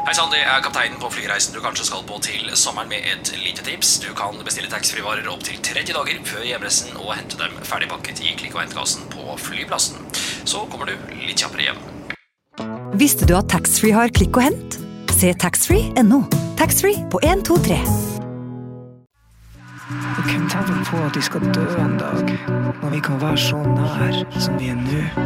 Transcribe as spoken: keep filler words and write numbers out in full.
Hei Sandy, jeg er kapteinen på flyreisen du kanskje skal på til sommeren med et lite tips. Du kan bestille taxfree-varer opp til tretti dager før hjemreisen og hente dem ferdigpakket i klikk- og hentkassen på flyplassen. Så kommer du litt kjappere hjem. Visste du at taxfree har klikk og hent? Se taxfree punktum no. Taxfree på en to tre. Hvem tenker på at de skal dø en dag, når vi kan være så nær som vi er nå?